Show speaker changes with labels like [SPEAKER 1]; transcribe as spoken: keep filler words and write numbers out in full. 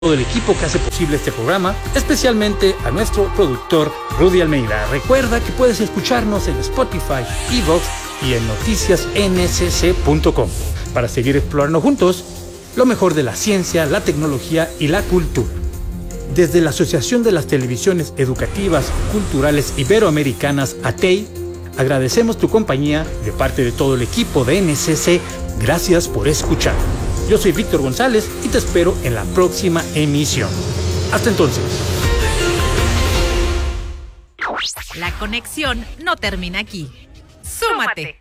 [SPEAKER 1] todo el equipo que hace posible este programa, especialmente a nuestro productor Rudy Almeida. Recuerda que puedes escucharnos en Spotify, iVoox y en noticias n c c punto com para seguir explorando juntos lo mejor de la ciencia, la tecnología y la cultura. Desde la Asociación de las Televisiones Educativas Culturales Iberoamericanas, A T E I, agradecemos tu compañía de parte de todo el equipo de N C C. Gracias por escuchar. Yo soy Víctor González y te espero en la próxima emisión. Hasta entonces.
[SPEAKER 2] La conexión no termina aquí. ¡Súmate!